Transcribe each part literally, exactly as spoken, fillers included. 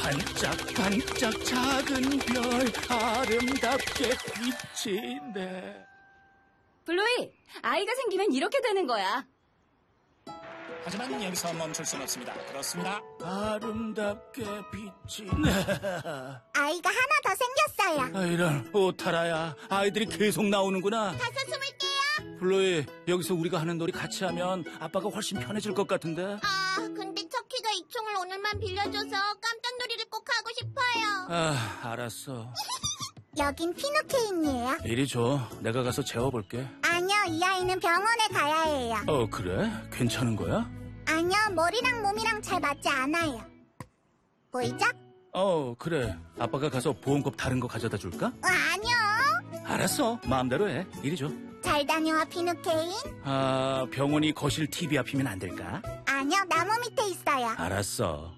반짝반짝 작은 별 아름답게 비치네. 블루이, 아이가 생기면 이렇게 되는 거야. 하지만 여기서 멈출 순 없습니다. 그렇습니다. 아름답게 비치네. 아이가 하나 더 생겼어요. 아, 이런 오타라야. 아이들이 계속 나오는구나. 가서 숨을게요. 블루이, 여기서 우리가 하는 놀이 같이 하면 아빠가 훨씬 편해질 것 같은데. 아, 근데 터키가 이 총을 오늘만 빌려줘서 깜짝 놀이를 꼭 하고 싶어요. 아, 알았어. 여긴 피노케인이에요. 이리 줘. 내가 가서 재워볼게. 아니요, 이 아이는 병원에 가야 해요. 어, 그래? 괜찮은 거야? 아니요, 머리랑 몸이랑 잘 맞지 않아요. 보이죠? 어, 그래. 아빠가 가서 보온컵 다른 거 가져다 줄까? 어, 아니요. 알았어. 마음대로 해. 이리 줘. 잘 다녀와, 피노케인. 아, 병원이 거실 티비 앞이면 안 될까? 아니요, 나무 밑에 있어요. 알았어.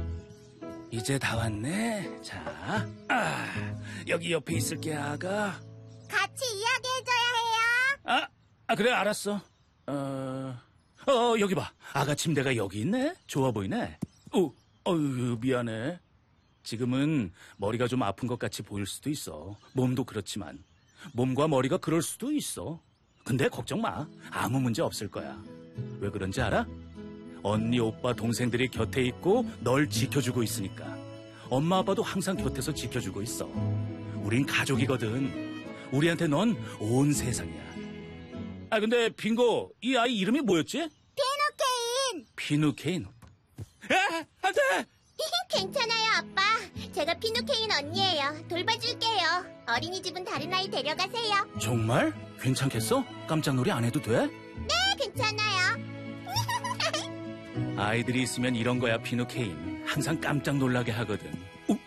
이제 다 왔네. 자, 아, 여기 옆에 있을게, 아가. 같이 이야기해줘야 해요. 아, 아, 그래, 알았어. 어, 어, 여기 봐. 아가 침대가 여기 있네? 좋아 보이네. 어, 어휴, 미안해. 지금은 머리가 좀 아픈 것 같이 보일 수도 있어. 몸도 그렇지만. 몸과 머리가 그럴 수도 있어. 근데 걱정 마. 아무 문제 없을 거야. 왜 그런지 알아? 언니, 오빠, 동생들이 곁에 있고 널 지켜주고 있으니까. 엄마, 아빠도 항상 곁에서 지켜주고 있어. 우린 가족이거든. 우리한테 넌 온 세상이야. 아, 근데 빙고, 이 아이 이름이 뭐였지? 피노케인. 피누케인. 아, 안 돼! 괜찮아요, 아빠. 제가 피노케인 언니예요. 돌봐줄게요. 어린이집은 다른 아이 데려가세요. 정말? 괜찮겠어? 깜짝놀이 안 해도 돼? 네, 괜찮아요. 아이들이 있으면 이런 거야, 피누케인. 항상 깜짝 놀라게 하거든. 어?